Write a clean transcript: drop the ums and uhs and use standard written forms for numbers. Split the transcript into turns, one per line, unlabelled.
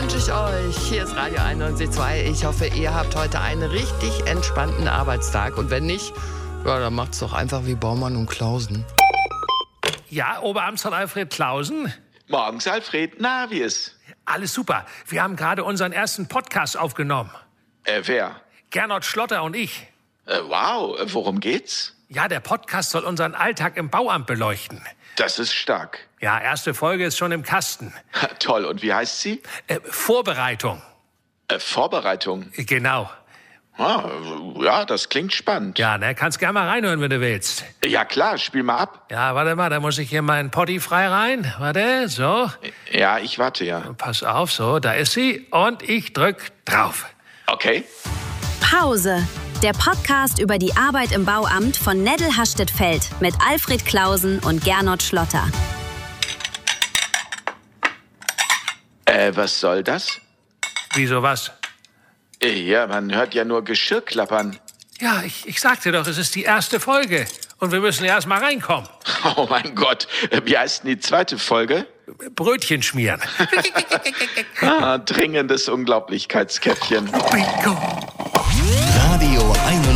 wünsche ich euch. Hier ist Radio 91.2. Ich hoffe, ihr habt heute einen richtig entspannten Arbeitstag. Und wenn nicht, ja, dann macht's doch einfach wie Baumann und Klausen.
Ja, Oberamtsrat Alfred Klausen.
Morgens, Alfred. Na, wie ist?
Alles super. Wir haben gerade unseren ersten Podcast aufgenommen.
Wer?
Gernot Schlotter und ich.
Wow, worum geht's?
Ja, der Podcast soll unseren Alltag im Bauamt beleuchten.
Das ist stark.
Ja, erste Folge ist schon im Kasten.
Toll, und wie heißt sie?
Vorbereitung.
Vorbereitung.
Genau.
Ah, ja, das klingt spannend.
Ja, ne, kannst gerne mal reinhören, wenn du willst.
Ja, klar, spiel mal ab.
Ja, warte mal, da muss ich hier meinen Potti frei rein. Warte, so.
Ja, ich warte ja.
Pass auf, so, da ist sie. Und ich drück drauf.
Okay.
Pause. Der Podcast über die Arbeit im Bauamt von Neddel-Hastedt-Feld mit Alfred Klausen und Gernot Schlotter.
Was soll das?
Wieso was?
Ja, man hört ja nur Geschirr klappern.
Ja, ich sagte doch, es ist die erste Folge. Und wir müssen erst mal reinkommen.
Oh mein Gott, wie heißt denn die zweite Folge?
Brötchen schmieren.
Dringendes Unglaublichkeitskäffchen.
Bingo.
Radio 91.